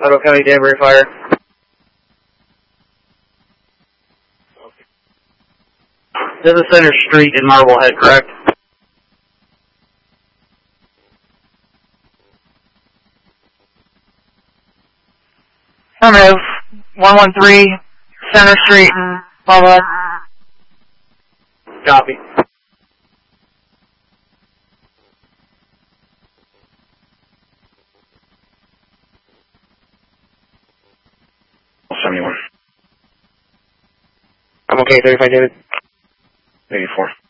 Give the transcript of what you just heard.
Ottawa County, Danbury Fire. This is Center Street in Marblehead, correct? Affirmative. 113 Center Street in Marblehead. Copy. I'm okay, 35 David. 84.